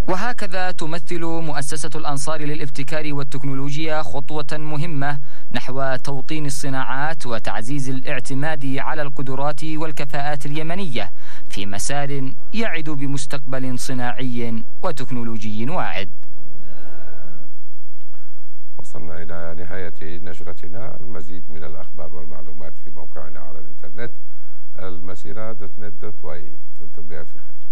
وهكذا تمثل مؤسسة الأنصار للابتكار والتكنولوجيا خطوة مهمة نحو توطين الصناعات وتعزيز الاعتماد على القدرات والكفاءات اليمنية في مسار يعد بمستقبل صناعي وتكنولوجي واعد. وصلنا إلى نهاية نشرتنا. المزيد من الأخبار والمعلومات في موقعنا على الإنترنت المسيرة.net.y. دمتم بألف خير.